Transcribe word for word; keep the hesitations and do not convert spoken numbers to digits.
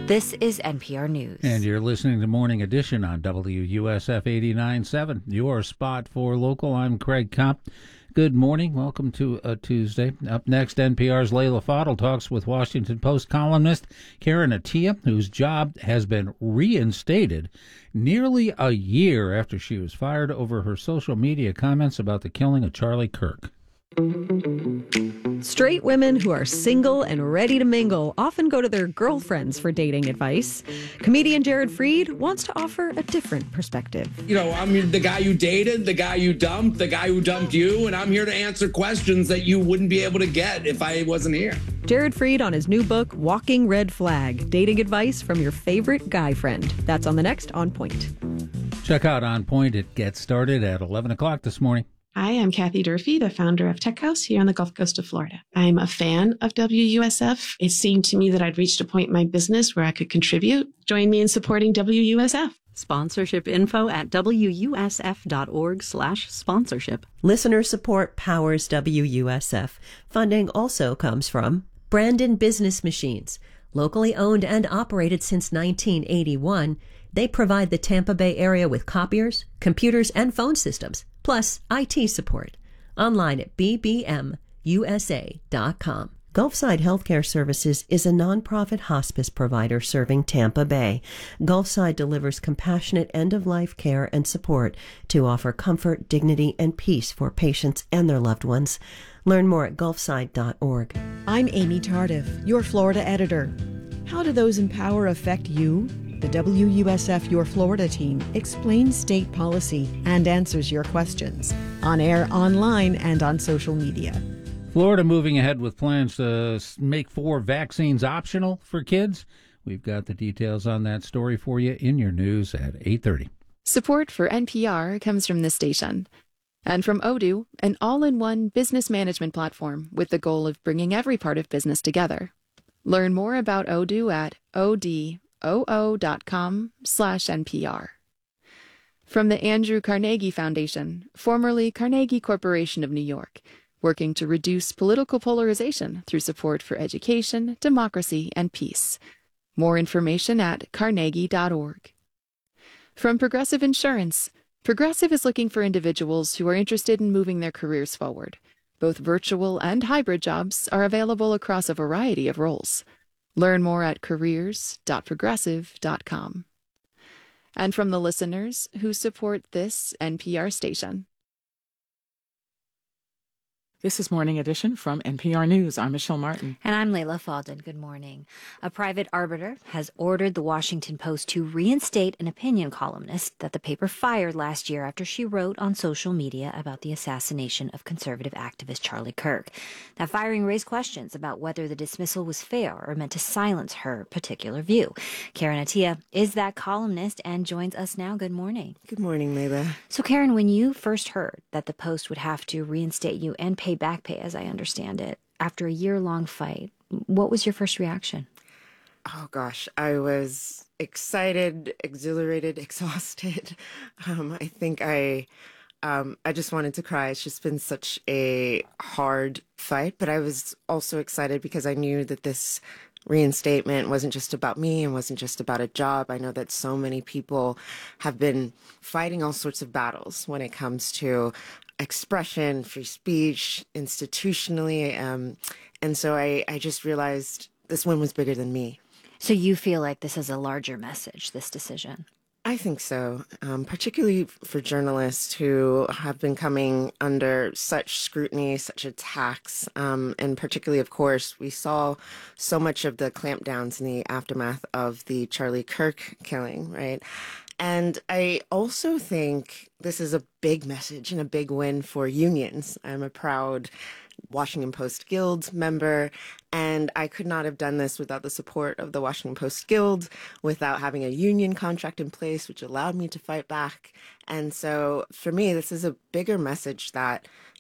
This is N P R News. And you're listening to Morning Edition on W U S F eighty-nine point seven, your spot for local. I'm Craig Kopp. Good morning. Welcome to a Tuesday. Up next, N P R's Leila Fadel talks with Washington Post columnist Karen Attiah, whose job has been reinstated nearly a year after she was fired over her social media comments about the killing of Charlie Kirk. Straight women who are single and ready to mingle often go to their girlfriends for dating advice. Comedian Jared Freid wants to offer a different perspective. You know, I'm the guy you dated, the guy you dumped, the guy who dumped you, and I'm here to answer questions that you wouldn't be able to get if I wasn't here. Jared Freid on his new book, Walking Red Flag, Dating Advice from Your Favorite Guy Friend. That's on the next On Point. Check out On Point. It gets started at eleven o'clock this morning. Hi, I'm Kathy Durfee, the founder of Tech House here on the Gulf Coast of Florida. I'm a fan of W U S F. It seemed to me that I'd reached a point in my business where I could contribute. Join me in supporting W U S F. Sponsorship info at W U S F dot org slash sponsorship. Listener support powers W U S F. Funding also comes from Brandon Business Machines. Locally owned and operated since nineteen eighty-one, they provide the Tampa Bay area with copiers, computers, and phone systems, plus I T support. Online at b b m u s a dot com. Gulfside Healthcare Services is a nonprofit hospice provider serving Tampa Bay. Gulfside delivers compassionate end-of-life care and support to offer comfort, dignity, and peace for patients and their loved ones. Learn more at gulfside dot org. I'm Amy Tardif, your Florida editor. How do those in power affect you? The W U S F Your Florida team explains state policy and answers your questions on air, online, and on social media. Florida moving ahead with plans to make four vaccines optional for kids. We've got the details on that story for you in your news at eight thirty. Support for N P R comes from this station and from Odoo, an all-in-one business management platform with the goal of bringing every part of business together. Learn more about Odoo at odoo dot com slash N P R. From the Andrew Carnegie Foundation, formerly Carnegie Corporation of New York, working to reduce political polarization through support for education, democracy, and peace. More information at carnegie dot org. From Progressive Insurance, Progressive is looking for individuals who are interested in moving their careers forward. Both virtual and hybrid jobs are available across a variety of roles. Learn more at careers dot progressive dot com. And from the listeners who support this N P R station. This is Morning Edition from N P R News. I'm Michelle Martin. And I'm Leila Fadel. Good morning. A private arbiter has ordered the Washington Post to reinstate an opinion columnist that the paper fired last year after she wrote on social media about the assassination of conservative activist Charlie Kirk. That firing raised questions about whether the dismissal was fair or meant to silence her particular view. Karen Attiah is that columnist and joins us now. Good morning. Good morning, Leila. So, Karen, when you first heard that the Post would have to reinstate you and pay back pay, as I understand it, after a year-long fight, what was your first reaction? Oh, gosh, I was excited, exhilarated, exhausted. Um, I think I, um, I just wanted to cry. It's just been such a hard fight, but I was also excited because I knew that this reinstatement wasn't just about me and wasn't just about a job. I know that so many people have been fighting all sorts of battles when it comes to expression, free speech, institutionally. Um, and so I, I just realized this one was bigger than me. So you feel like this is a larger message, this decision? I think so, um, particularly for journalists who have been coming under such scrutiny, such attacks, um, and particularly, of course, we saw so much of the clampdowns in the aftermath of the Charlie Kirk killing, right? And I also think this is a big message and a big win for unions. I'm a proud Washington Post Guild member, and I could not have done this without the support of the Washington Post Guild, without having a union contract in place, which allowed me to fight back. And so for me, this is a bigger message that